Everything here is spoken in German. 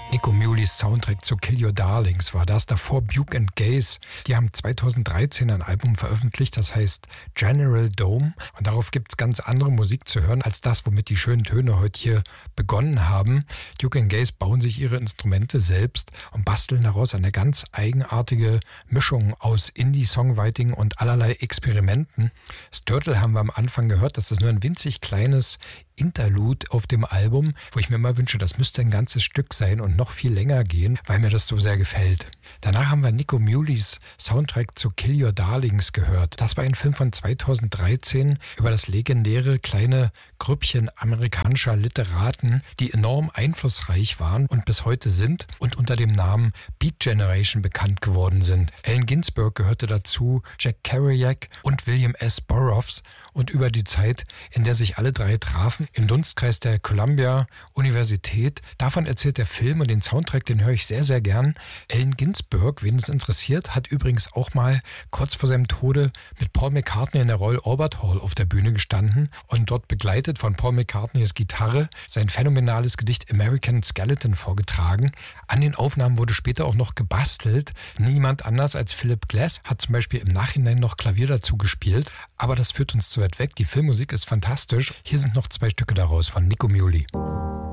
Nico Muhleys Soundtrack zu Kill Your Darlings war das. Davor Bugge and Gaze. Die haben 2013 ein Album veröffentlicht, das heißt General Dome. Und darauf gibt es ganz andere Musik zu hören, als das, womit die schönen Töne heute hier begonnen haben. Bugge and Gaze bauen sich ihre Instrumente selbst und basteln daraus eine ganz eigenartige Mischung aus Indie-Songwriting und allerlei Experimenten. Sturtle haben wir am Anfang gehört, das ist nur ein winzig kleines Interlude auf dem Album, wo ich mir mal wünsche, das müsste ein ganzes Stück sein und noch viel länger gehen, weil mir das so sehr gefällt. Danach haben wir Nico Muhleys Soundtrack zu Kill Your Darlings gehört. Das war ein Film von 2013 über das legendäre kleine Grüppchen amerikanischer Literaten, die enorm einflussreich waren und bis heute sind und unter dem Namen Beat Generation bekannt geworden sind. Allen Ginsberg gehörte dazu, Jack Kerouac und William S. Burroughs, und über die Zeit, in der sich alle drei trafen, im Dunstkreis der Columbia-Universität. Davon erzählt der Film und den Soundtrack, den höre ich sehr, sehr gern. Allen Ginsberg, wen es interessiert, hat übrigens auch mal kurz vor seinem Tode mit Paul McCartney in der Royal Albert Hall auf der Bühne gestanden und dort begleitet von Paul McCartneys Gitarre sein phänomenales Gedicht American Skeleton vorgetragen. An den Aufnahmen wurde später auch noch gebastelt. Niemand anders als Philip Glass hat zum Beispiel im Nachhinein noch Klavier dazu gespielt, aber das führt uns zu weit weg. Die Filmmusik ist fantastisch. Hier sind noch 2 Stücke daraus von Nico Muhly.